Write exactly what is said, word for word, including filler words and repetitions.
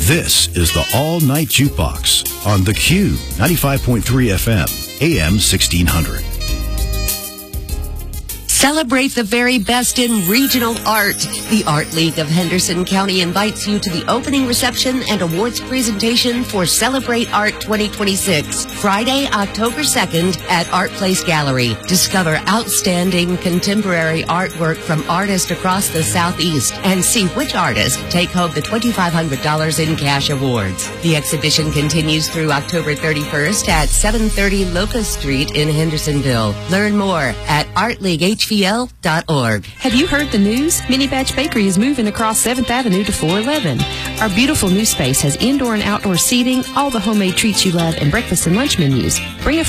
This is the All Night Jukebox on the Q ninety-five point three F M, A M sixteen hundred. Celebrate the very best in regional art. The Art League of Henderson County invites you to the opening reception and awards presentation for Celebrate Art twenty twenty-six, Friday, October second at Art Place Gallery. Discover outstanding contemporary artwork from artists across the Southeast and see which artists take home the twenty-five hundred dollars in cash awards. The exhibition continues through October thirty-first at seven thirty Locust Street in Hendersonville. Learn more at art league h v l dot org. Have you heard the news? Mini Batch Bakery is moving across seventh Avenue to four eleven. Our beautiful new space has indoor and outdoor seating, all the homemade treats you love, and breakfast and lunch menus. Bring a